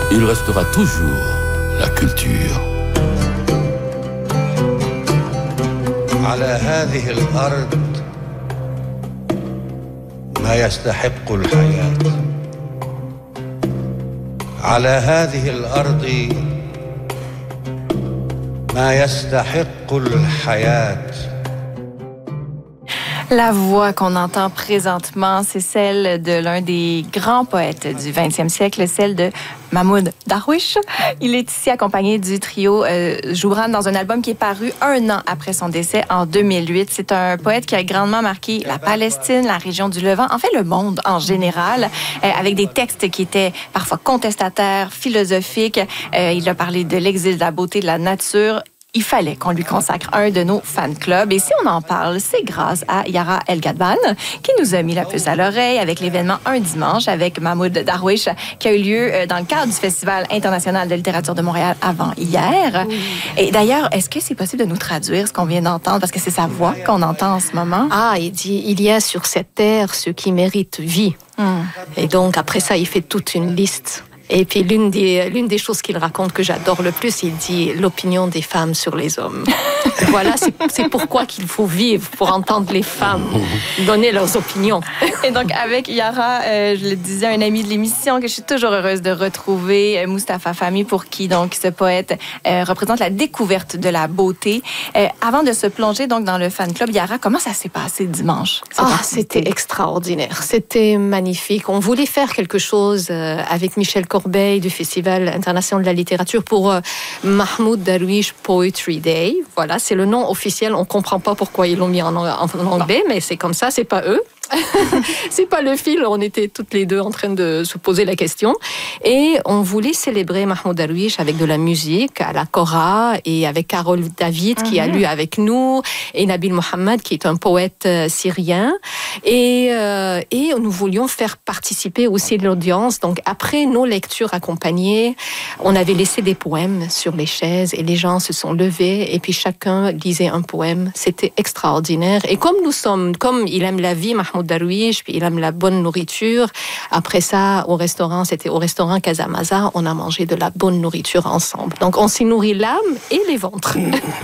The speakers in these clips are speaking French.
il restera toujours la culture. على هذه الأرض ما يستحق الحياة. على هذه الأرض ما يستحق الحياة. La voix qu'on entend présentement, c'est celle de l'un des grands poètes du 20e siècle, celle de Mahmoud Darwish. Il est ici accompagné du trio Jouran dans un album qui est paru 1 an après son décès en 2008. C'est un poète qui a grandement marqué la Palestine, la région du Levant, en fait le monde en général, avec des textes qui étaient parfois contestataires, philosophiques. Il a parlé de l'exil, de la beauté, de la nature. Il fallait qu'on lui consacre un de nos fan clubs. Et si on en parle, c'est grâce à Yara El Gadban qui nous a mis la puce à l'oreille avec l'événement Un dimanche avec Mahmoud Darwish qui a eu lieu dans le cadre du Festival international de littérature de Montréal avant-hier. Oui. Et d'ailleurs, est-ce que c'est possible de nous traduire ce qu'on vient d'entendre? Parce que c'est sa voix qu'on entend en ce moment. Ah, il dit, il y a sur cette terre ce qui mérite vie. Et donc, après ça, il fait toute une liste. Et puis l'une des choses qu'il raconte que j'adore le plus, il dit l'opinion des femmes sur les hommes. Voilà, c'est pourquoi qu'il faut vivre, pour entendre les femmes donner leurs opinions. Et donc avec Yara, je le disais, un ami de l'émission que je suis toujours heureuse de retrouver, Mustapha Fahmy, pour qui donc ce poète représente la découverte de la beauté. Avant de se plonger donc dans le fan club, Yara, comment ça s'est passé dimanche? C'était extraordinaire, c'était magnifique. On voulait faire quelque chose avec Michel Corbeil du Festival international de la littérature pour Mahmoud Darwish Poetry Day. Voilà, c'est le nom officiel. On ne comprend pas pourquoi ils l'ont mis en anglais, mais c'est comme ça, c'est pas eux. C'est pas le fil, on était toutes les deux en train de se poser la question et on voulait célébrer Mahmoud Darwish avec de la musique à la Kora et avec Carole David qui a lu avec nous et Nabil Mohammed qui est un poète syrien et nous voulions faire participer aussi l'audience. Donc après nos lectures accompagnées, on avait laissé des poèmes sur les chaises et les gens se sont levés et puis chacun lisait un poème. C'était extraordinaire et comme il aime la vie, Mahmoud Darwish, puis il aime la bonne nourriture. Après ça, c'était au restaurant Casamaza, on a mangé de la bonne nourriture ensemble. Donc, on s'est nourri l'âme et les ventres.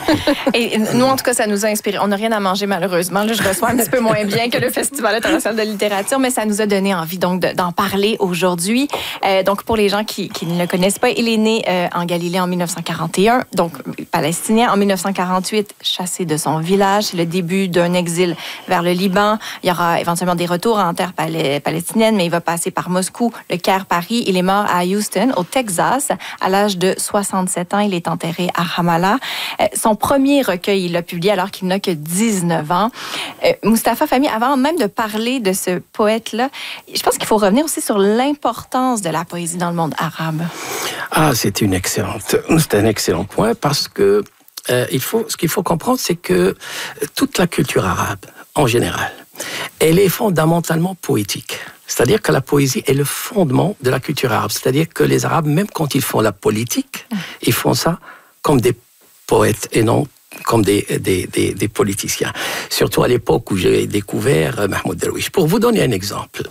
Et nous, en tout cas, ça nous a inspiré. On n'a rien à manger, malheureusement. Là, je reçois un petit peu moins bien que le Festival international de littérature, mais ça nous a donné envie donc d'en parler aujourd'hui. Donc, pour les gens qui ne le connaissent pas, il est né en Galilée en 1941, donc palestinien. En 1948, chassé de son village. C'est le début d'un exil vers le Liban. Il y aura éventuellement des retours en terre palestinienne, mais il va passer par Moscou, le Caire, Paris. Il est mort à Houston, au Texas, à l'âge de 67 ans. Il est enterré à Ramallah. Son premier recueil, il l'a publié alors qu'il n'a que 19 ans. Mustapha Fahmy, avant même de parler de ce poète-là, je pense qu'il faut revenir aussi sur l'importance de la poésie dans le monde arabe. C'est un excellent point parce que ce qu'il faut comprendre, c'est que toute la culture arabe, en général, elle est fondamentalement poétique. C'est-à-dire que la poésie est le fondement de la culture arabe. C'est-à-dire que les Arabes, même quand ils font la politique, ils font ça comme des poètes et non comme des politiciens. Surtout à l'époque où j'ai découvert Mahmoud Darwish. Pour vous donner un exemple,